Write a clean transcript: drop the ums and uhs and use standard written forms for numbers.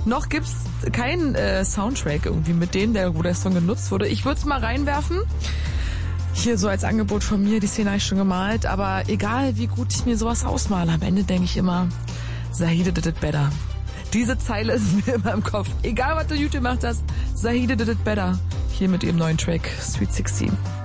Noch gibt's keinen Soundtrack irgendwie mit denen, wo der Song genutzt wurde. Ich würde es mal reinwerfen. Hier so als Angebot von mir, die Szene habe ich schon gemalt, aber egal wie gut ich mir sowas ausmale, am Ende denke ich immer, Zahida did it better. Diese Zeile ist mir immer im Kopf. Egal was du YouTube gemacht hast, Zahida did it better. Hier mit ihrem neuen Track Sweet 16.